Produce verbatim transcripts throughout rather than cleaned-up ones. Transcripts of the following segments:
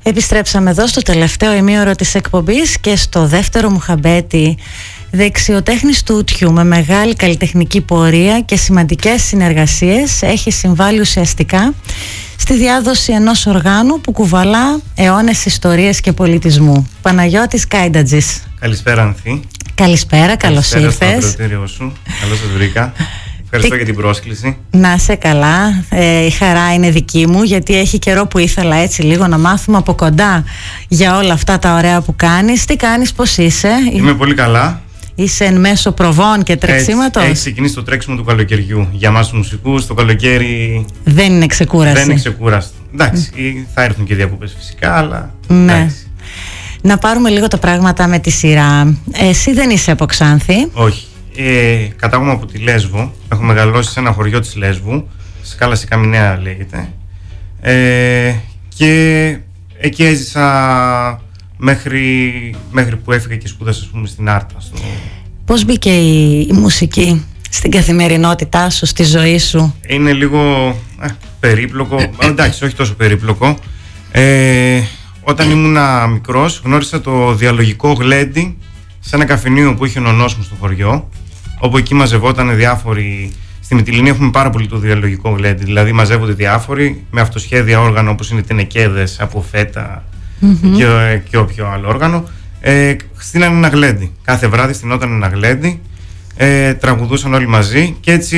Επιστρέψαμε εδώ στο τελευταίο ημίωρο της εκπομπής και στο δεύτερο Μουχαμπέτη, δεξιοτέχνης τούτιου με μεγάλη καλλιτεχνική πορεία και σημαντικές συνεργασίες, έχει συμβάλει ουσιαστικά στη διάδοση ενός οργάνου που κουβαλά αιώνες ιστορίες και πολιτισμού. Παναγιώτης Κάιντατζης. Καλησπέρα Ανθή. Καλησπέρα, καλώς ήρθες. Καλησπέρα στο ακροατήριό σου, καλώς σας βρήκα. Ευχαριστώ για την πρόσκληση. Να είσαι καλά, ε, η χαρά είναι δική μου, γιατί έχει καιρό που ήθελα έτσι λίγο να μάθουμε από κοντά για όλα αυτά τα ωραία που κάνεις. Τι κάνεις, πώς είσαι? Είμαι πολύ καλά. Είσαι εν μέσω προβών και τρεξίματος. Έχει ξεκινήσει το τρέξιμο του καλοκαιριού. Για εμάς τους μουσικούς το καλοκαίρι δεν είναι ξεκούραση. Δεν είναι ξεκούραστο. Εντάξει, mm. θα έρθουν και διακοπές φυσικά, αλλά ναι. Εντάξει. Να πάρουμε λίγο τα πράγματα με τη σειρά. Εσύ δεν είσαι από Ξάνθη? Όχι. Ε, κατάγομαι από τη Λέσβο. Έχω μεγαλώσει σε ένα χωριό της Λέσβου, Σκάλαση Καμινέα λέγεται, ε, και εκεί έζησα μέχρι, μέχρι που έφυγα και σπούδασα, ας πούμε, στην Άρτα. Στο... Πώς μπήκε η, η μουσική στην καθημερινότητά σου, στη ζωή σου? Είναι λίγο ε, περίπλοκο. Εντάξει, όχι τόσο περίπλοκο. ε, Όταν ήμουνα μικρός γνώρισα το διαλογικό γλέντι σε ένα καφενείο που είχε ο νονός μου στο χωριό, όπου εκεί μαζευόταν διάφοροι. Στη Μυτιληνή έχουμε πάρα πολύ το διαλογικό γλέντι, δηλαδή μαζεύονται διάφοροι με αυτοσχέδια όργανα όπως είναι τενεκέδες από φέτα mm-hmm. και, και όποιο άλλο όργανο. Ε, στείνανε ένα γλέντι. Κάθε βράδυ στηνόταν ένα γλέντι, ε, τραγουδούσαν όλοι μαζί και έτσι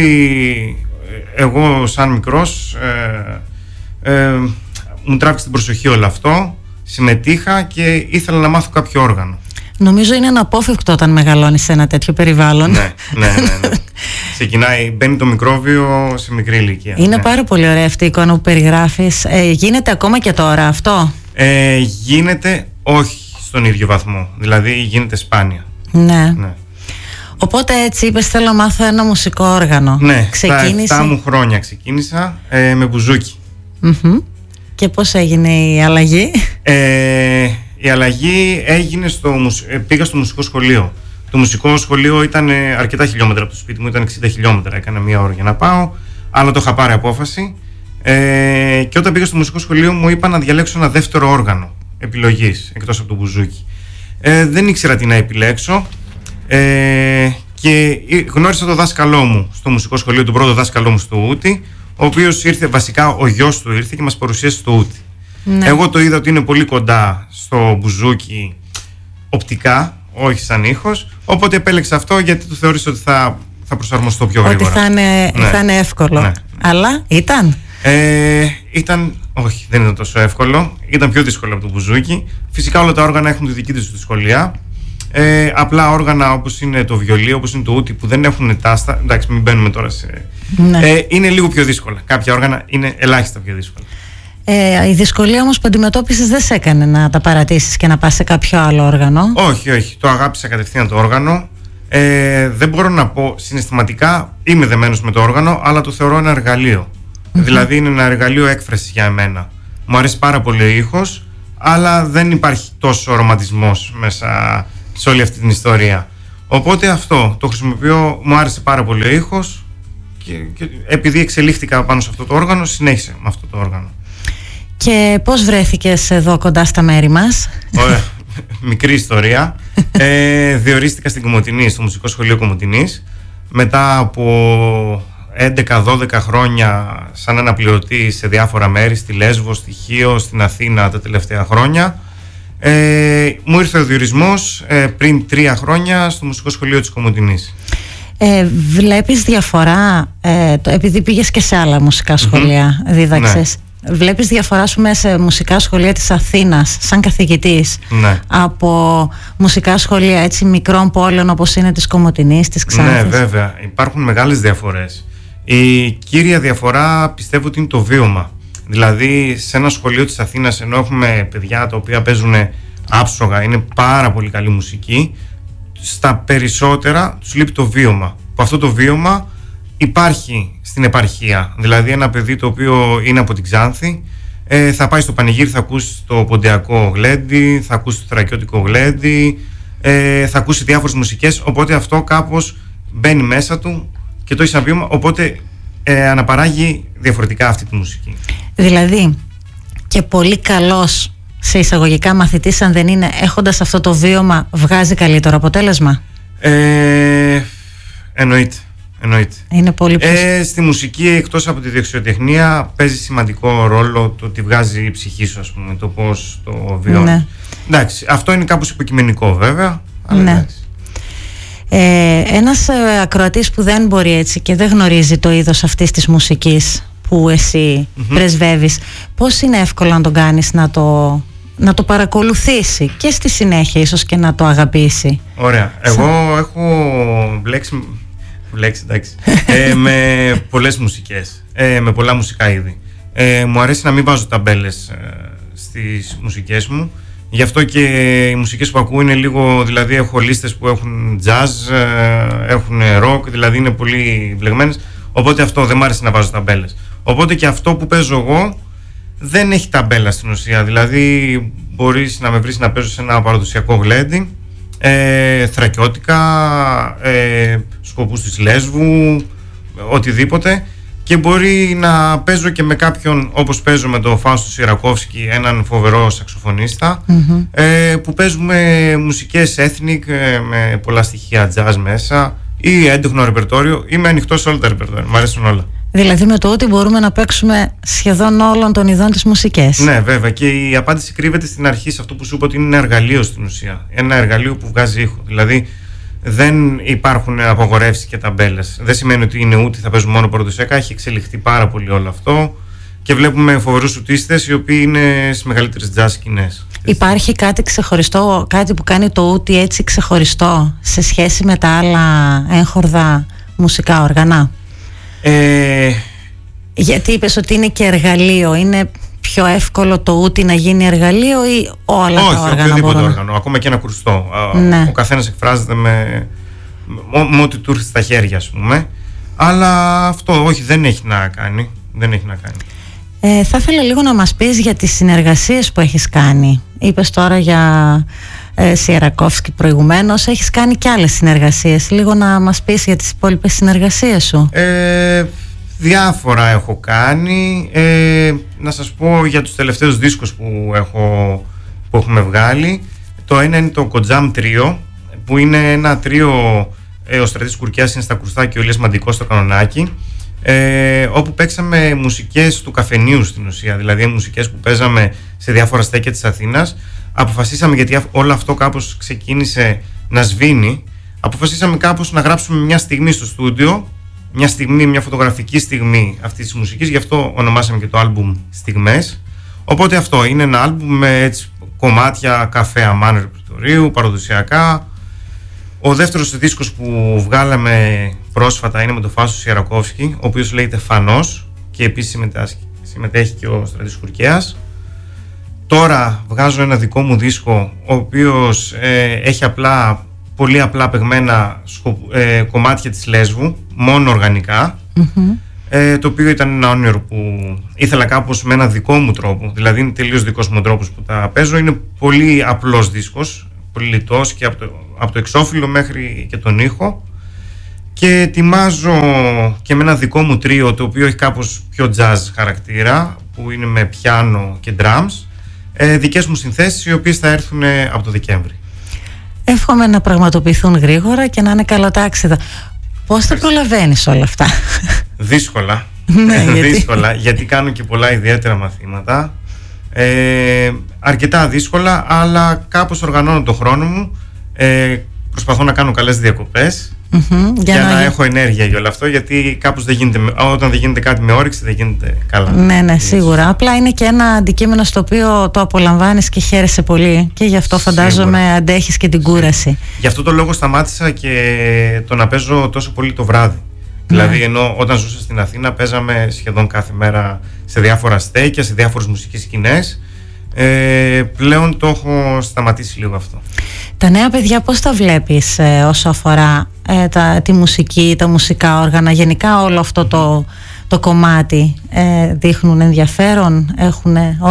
εγώ σαν μικρός ε, ε, μου τράβηξε την προσοχή όλο αυτό, συμμετείχα και ήθελα να μάθω κάποιο όργανο. Νομίζω είναι αναπόφευκτο όταν μεγαλώνεις σε ένα τέτοιο περιβάλλον. Ναι, ναι, ναι, ναι. Ξεκινάει, μπαίνει το μικρόβιο σε μικρή ηλικία. Είναι ναι. πάρα πολύ ωραία αυτή η εικόνα που περιγράφεις. Ε, γίνεται ακόμα και τώρα αυτό? Ε, γίνεται όχι στον ίδιο βαθμό. Δηλαδή γίνεται σπάνια. Ναι. ναι. Οπότε έτσι είπες, θέλω να μάθω ένα μουσικό όργανο. Ναι, ξεκίνησε... στα εφτά μου χρόνια ξεκίνησα ε, με μπουζούκι. Mm-hmm. Και πώς έγινε η αλλαγή? Ε, η αλλαγή έγινε στο, πήγα στο μουσικό σχολείο. Το μουσικό σχολείο ήταν αρκετά χιλιόμετρα από το σπίτι μου, ήταν εξήντα χιλιόμετρα, έκανα μία ώρα για να πάω, αλλά το είχα πάρει απόφαση. Ε, και όταν πήγα στο μουσικό σχολείο μου είπα να διαλέξω ένα δεύτερο όργανο επιλογής εκτός από το μπουζούκι. Ε, δεν ήξερα τι να επιλέξω ε, και γνώρισα το δάσκαλό μου στο μουσικό σχολείο, τον πρώτο δάσκαλό μου στο Ούτι, ο οποίος ήρθε, βασικά ο γιος του ήρθε και μας παρουσίασε το Ούτι. Ναι. Εγώ το είδα ότι είναι πολύ κοντά στο μπουζούκι οπτικά, όχι σαν ήχος, οπότε επέλεξα αυτό γιατί του θεώρησα ότι θα, θα προσαρμοστώ πιο γρήγορα. Ότι θα είναι, ναι. θα είναι εύκολο. Ναι. Αλλά ήταν? Ε, ήταν, όχι, δεν ήταν τόσο εύκολο. Ήταν πιο δύσκολο από το μπουζούκι. Φυσικά όλα τα όργανα έχουν τη δική τους δυσκολία. Ε, απλά όργανα όπως είναι το βιολί, όπως είναι το ούτι που δεν έχουν τάστα. Εντάξει, μην μπαίνουμε τώρα σε. Ναι. Ε, είναι λίγο πιο δύσκολα. Κάποια όργανα είναι ελάχιστα πιο δύσκολα. Ε, η δυσκολία όμως που αντιμετώπισες δεν σε έκανε να τα παρατήσεις και να πας σε κάποιο άλλο όργανο? Όχι, όχι. Το αγάπησα κατευθείαν το όργανο. Ε, δεν μπορώ να πω συναισθηματικά είμαι δεμένος με το όργανο, αλλά το θεωρώ ένα εργαλείο. Mm-hmm. Δηλαδή είναι ένα εργαλείο έκφρασης για εμένα. Μου αρέσει πάρα πολύ ο ήχος, αλλά δεν υπάρχει τόσο ρομαντισμός μέσα σε όλη αυτή την ιστορία. Οπότε αυτό το χρησιμοποιώ, μου άρεσε πάρα πολύ ο ήχος και, και επειδή εξελίχθηκα πάνω σε αυτό το όργανο, συνέχισα με αυτό το όργανο. Και πώς βρέθηκες εδώ κοντά στα μέρη μας? Ωραία, μικρή ιστορία. ε, διορίστηκα στην Κομοτηνή, στο Μουσικό Σχολείο Κομοτηνής, μετά από έντεκα δώδεκα χρόνια σαν αναπληρωτή σε διάφορα μέρη, στη Λέσβο, στη Χίο, στην Αθήνα τα τελευταία χρόνια. Ε, μου ήρθε ο διορισμός ε, πριν τρία χρόνια στο Μουσικό Σχολείο της Κομοτηνής. Ε, βλέπεις διαφορά, ε, το, επειδή πήγες και σε άλλα μουσικά σχολεία, mm-hmm. δίδαξες, ναι. Βλέπεις διαφορά σου μέσα σε μουσικά σχολεία της Αθήνας σαν καθηγητής, ναι. από μουσικά σχολεία έτσι μικρών πόλεων όπως είναι της Κομοτηνής, της Ξάνθης? Ναι, βέβαια, υπάρχουν μεγάλες διαφορές. Η κύρια διαφορά πιστεύω ότι είναι το βίωμα. Δηλαδή σε ένα σχολείο της Αθήνας, ενώ έχουμε παιδιά τα οποία παίζουν άψογα, είναι πάρα πολύ καλή μουσική, στα περισσότερα τους λείπει το βίωμα. Που αυτό το βίωμα υπάρχει στην επαρχία. Δηλαδή ένα παιδί το οποίο είναι από την Ξάνθη ε, θα πάει στο πανηγύρι, θα ακούσει το ποντιακό γλέντι, θα ακούσει το θρακιώτικο γλέντι, ε, θα ακούσει διάφορες μουσικές, οπότε αυτό κάπως μπαίνει μέσα του και το έχει σαν βίωμα, οπότε ε, αναπαράγει διαφορετικά αυτή τη μουσική. Δηλαδή και πολύ καλός σε εισαγωγικά μαθητής, αν δεν είναι, έχοντας αυτό το βίωμα, βγάζει καλύτερο αποτέλεσμα? Ε, εννοείται. Εννοείται. Είναι πολύ πιο... ε, στη μουσική, εκτός από τη δεξιοτεχνία, παίζει σημαντικό ρόλο το ότι βγάζει η ψυχή σου, ας πούμε, το πώς το βιώνεις. Ναι. Εντάξει, αυτό είναι κάπως υποκειμενικό βέβαια, αλλά ναι. Εντάξει. Ε, ένας ε, ακροατής που δεν μπορεί έτσι και δεν γνωρίζει το είδος αυτής της μουσικής που εσύ mm-hmm. πρεσβεύεις, πώς είναι εύκολο να τον κάνεις να το, να το παρακολουθήσει και στη συνέχεια ίσως και να το αγαπήσει? Ωραία. Εγώ έχω μπλέξει, μπλέξει εντάξει, ε, με πολλές μουσικές, ε, με πολλά μουσικά είδη. Ε, μου αρέσει να μην βάζω ταμπέλες ε, στις μουσικές μου. Γι' αυτό και οι μουσικές που ακούω είναι λίγο, δηλαδή έχω λίστες που έχουν jazz, έχουν rock, δηλαδή είναι πολύ βλεγμένες. Οπότε αυτό δεν μ' άρεσε να βάζω ταμπέλες. Οπότε και αυτό που παίζω εγώ δεν έχει ταμπέλα στην ουσία. Δηλαδή μπορείς να με βρεις να παίζω σε ένα παραδοσιακό γλέντι, ε, θρακιώτικα, ε, σκοπούς της Λέσβου, οτιδήποτε. Και μπορεί να παίζω και με κάποιον, όπως παίζω με τον Φάουστο Σιρακόφσκι, έναν φοβερό σαξοφωνίστα, mm-hmm. ε, που παίζουμε μουσικές ethnic ε, με πολλά στοιχεία jazz μέσα ή έντεχνο ρεπερτόριο. Είμαι ανοιχτός σε όλα τα ρεπερτόρια, μου αρέσουν όλα. Δηλαδή με το ότι μπορούμε να παίξουμε σχεδόν όλων των ειδών τις μουσικές. Ναι, βέβαια, και η απάντηση κρύβεται στην αρχή σε αυτό που σου είπα, ότι είναι ένα εργαλείο στην ουσία. Ένα εργαλείο που βγάζει ήχο. Δηλαδή δεν υπάρχουν απαγορεύσεις και ταμπέλες. Δεν σημαίνει ότι είναι ούτε θα παίζουν μόνο παραδοσιακά. Έχει εξελιχθεί πάρα πολύ όλο αυτό και βλέπουμε φοβερούς ουτίστες οι οποίοι είναι στις μεγαλύτερες jazz σκηνές. Υπάρχει κάτι ξεχωριστό, κάτι που κάνει το ούτι έτσι ξεχωριστό σε σχέση με τα άλλα έγχορδα μουσικά όργανα? Ε... Γιατί είπες ότι είναι και εργαλείο, είναι πιο εύκολο το ούτι να γίνει εργαλείο ή όλα όχι, τα όργανα? Όχι, οποιοδήποτε όργανο, ακόμα και ένα κρουστό. Ναι. Ο καθένας εκφράζεται με, με ό,τι του έρθει στα χέρια, ας πούμε. Αλλά αυτό όχι, δεν έχει να κάνει. Δεν έχει να κάνει. Ε, θα ήθελα λίγο να μας πεις για τις συνεργασίες που έχεις κάνει. Είπες τώρα για ε, Σιερακόφσκι προηγουμένως, έχεις κάνει και άλλες συνεργασίες. Λίγο να μας πεις για τις υπόλοιπες συνεργασίες σου. Ε, διάφορα έχω κάνει. Ε, να σας πω για τους τελευταίους δίσκους που, έχω, που έχουμε βγάλει. Το ένα είναι το Κοτζάμ Τρίο, που είναι ένα τρίο, ε, ο Στρατής Κουρκιάς είναι στα Κρουστά και ο Ηλίας Μαντικός στο Κανονάκι, ε, όπου παίξαμε μουσικές του καφενείου στην ουσία, δηλαδή μουσικές που παίζαμε σε διάφορα στέκια της Αθήνας. Αποφασίσαμε, γιατί όλο αυτό κάπως ξεκίνησε να σβήνει, αποφασίσαμε κάπως να γράψουμε μια στιγμή στο στούντιο, μια στιγμή, μια φωτογραφική στιγμή αυτής της μουσικής, γι' αυτό ονομάσαμε και το άλμπουμ Στιγμές. Οπότε αυτό είναι ένα άλμπουμ με έτσι κομμάτια καφέ αμάν ρεπερτορίου, παραδοσιακά. Ο δεύτερος δίσκος που βγάλαμε πρόσφατα είναι με τον Φάουστο Σιερακόφσκι, ο οποίος λέγεται Φανός και επίσης συμμετέχει και ο Στρατής Κουρκιάς. Τώρα βγάζω ένα δικό μου δίσκο, ο οποίος ε, έχει απλά, πολύ απλά παιγμένα σκο, ε, κομμάτια της Λέσβου, μόνο οργανικά, mm-hmm. ε, το οποίο ήταν ένα όνειρο που ήθελα κάπως με ένα δικό μου τρόπο, δηλαδή είναι τελείως δικός μου τρόπος που τα παίζω. Είναι πολύ απλός δίσκος, πολύ λιτός και από το, από το εξώφυλλο μέχρι και τον ήχο, και ετοιμάζω και με ένα δικό μου τρίο, το οποίο έχει κάπως πιο jazz χαρακτήρα, που είναι με πιάνο και drums, ε, δικές μου συνθέσεις, οι οποίες θα έρθουν από το Δεκέμβρη. Εύχομαι να πραγματοποιηθούν γρήγορα και να είναι καλοτάξιδα. Πώς τα προλαβαίνεις όλα αυτά? Δύσκολα. Ναι, γιατί? Δύσκολα, γιατί κάνω και πολλά ιδιαίτερα μαθήματα. Ε, αρκετά δύσκολα, αλλά κάπως οργανώνω το χρόνο μου. Ε, προσπαθώ να κάνω καλές διακοπές, mm-hmm, για, για να, να έχω ενέργεια για όλο αυτό, γιατί κάπως δεν γίνεται, όταν δεν γίνεται κάτι με όρεξη δεν γίνεται καλά. Ναι, ναι, σίγουρα. Απλά είναι και ένα αντικείμενο στο οποίο το απολαμβάνεις και χαίρεσαι πολύ, και γι' αυτό φαντάζομαι σίγουρα αντέχεις και την κούραση. Γι' αυτό το λόγο σταμάτησα και το να παίζω τόσο πολύ το βράδυ. Δηλαδή, ενώ όταν ζούσα στην Αθήνα παίζαμε σχεδόν κάθε μέρα σε διάφορα στέκια, σε διάφορες μουσικές σκηνές. Ε, πλέον το έχω σταματήσει λίγο αυτό. Τα νέα παιδιά πώς τα βλέπεις ε, όσο αφορά ε, τα, τη μουσική, τα μουσικά όργανα, γενικά όλο αυτό το, το κομμάτι, ε, δείχνουν ενδιαφέρον, έχουν